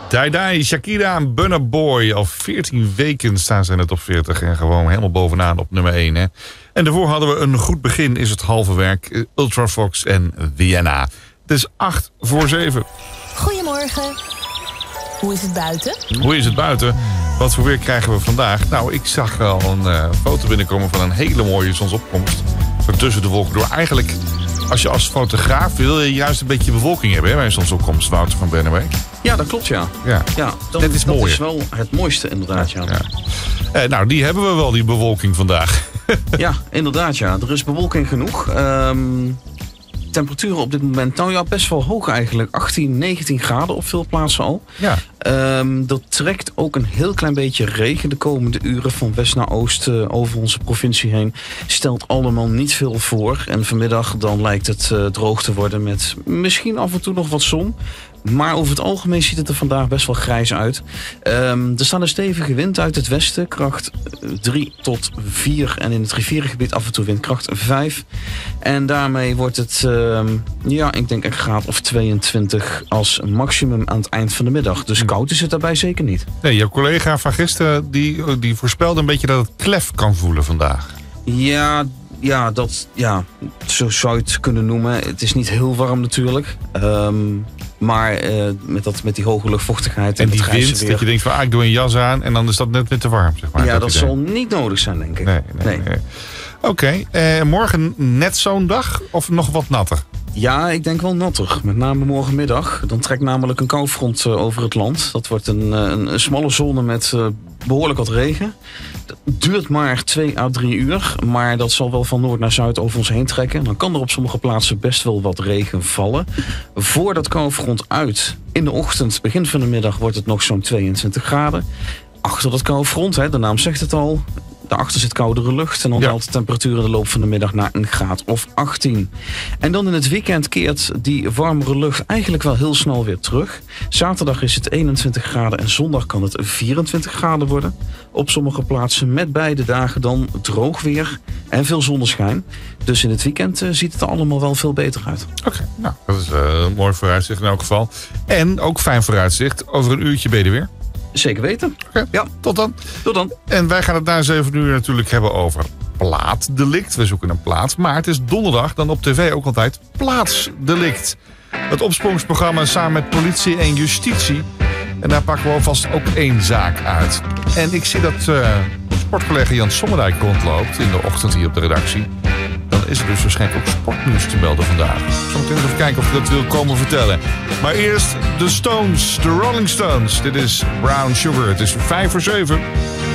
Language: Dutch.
Dai, Shakira en Burna Boy. Al 14 weken staan ze in de top 40 en gewoon helemaal bovenaan op nummer 1. Hè? En daarvoor hadden we een goed begin, is het halve werk. Ultrafox en Vienna. Het is 7:08. Goedemorgen. Hoe is het buiten? Hoe is het buiten? Wat voor weer krijgen we vandaag? Nou, ik zag al een foto binnenkomen van een hele mooie zonsopkomst. Zo tussen de wolken door. Eigenlijk, als je als fotograaf wil je juist een beetje bewolking hebben, hè, bij een zonsopkomst, Wouter van Benneweg. Ja, dat klopt, ja. Dat is mooi. Dat is wel het mooiste, inderdaad, ja. Nou, die hebben we wel, die bewolking vandaag. Ja, inderdaad, ja. Er is bewolking genoeg. Temperaturen op dit moment, nou ja, best wel hoog eigenlijk. 18, 19 graden op veel plaatsen al. Ja. Er trekt ook een heel klein beetje regen de komende uren van west naar oost over onze provincie heen. Stelt allemaal niet veel voor. En vanmiddag dan lijkt het droog te worden met misschien af en toe nog wat zon. Maar over het algemeen ziet het er vandaag best wel grijs uit. Er staat een stevige wind uit het westen, kracht 3 tot 4. En in het rivierengebied af en toe windkracht 5. En daarmee wordt het, ik denk een graad of 22 als maximum aan het eind van de middag. Dus koud is het daarbij zeker niet. Nee, jouw collega van gisteren die voorspelde een beetje dat het klef kan voelen vandaag. Ja, zo zou je het kunnen noemen. Het is niet heel warm natuurlijk. Maar met die hoge luchtvochtigheid en die wind, weer, dat je denkt van ik doe een jas aan en dan is dat net weer te warm. Zeg maar, ja, dat zal niet nodig zijn, denk ik. Nee. Oké, morgen net zo'n dag of nog wat natter? Ja, ik denk wel natter. Met name morgenmiddag. Dan trekt namelijk een koufront over het land. Dat wordt een smalle zone met behoorlijk wat regen. Dat duurt maar 2 à 3 uur. Maar dat zal wel van noord naar zuid over ons heen trekken. Dan kan er op sommige plaatsen best wel wat regen vallen. Voor dat koufront uit, in de ochtend, begin van de middag, wordt het nog zo'n 22 graden. Achter dat koufront, de naam zegt het al, daarachter zit koudere lucht. En dan daalt de temperatuur in de loop van de middag naar een graad of 18. En dan in het weekend keert die warmere lucht eigenlijk wel heel snel weer terug. Zaterdag is het 21 graden en zondag kan het 24 graden worden. Op sommige plaatsen met beide dagen dan droog weer en veel zonneschijn. Dus in het weekend ziet het er allemaal wel veel beter uit. Oké, nou, dat is een mooi vooruitzicht in elk geval. En ook fijn vooruitzicht. Over een uurtje ben je er weer. Zeker weten. Okay, ja, tot dan. Tot dan. En wij gaan het na 7 uur natuurlijk hebben over plaatsdelict. We zoeken een plaats, maar het is donderdag dan op tv ook altijd plaatsdelict. Het opsporingsprogramma samen met politie en justitie. En daar pakken we alvast ook 1 zaak uit. En ik zie dat sportcollega Jan Sommerdijk rondloopt in de ochtend hier op de redactie. Dan is er dus waarschijnlijk ook sportnieuws te melden vandaag. Zo meteen even kijken of je dat wil komen vertellen. Maar eerst de Stones, de Rolling Stones. Dit is Brown Sugar. Het is 7:05.